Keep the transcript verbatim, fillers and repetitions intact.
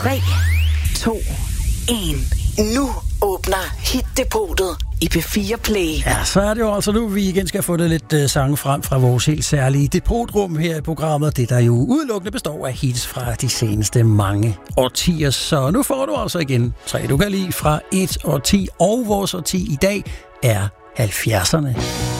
tre, to, et. Nu åbner Hit-depotet i P fire Play. Ja, så er det jo altså nu, vi igen skal få det lidt uh, sange frem fra vores helt særlige depotrum her i programmet. Det der jo udelukkende består af hits fra de seneste mange årtier. Så nu får du altså igen tre, du kan lide fra et årti, og vores årti i dag er halvfjerdserne.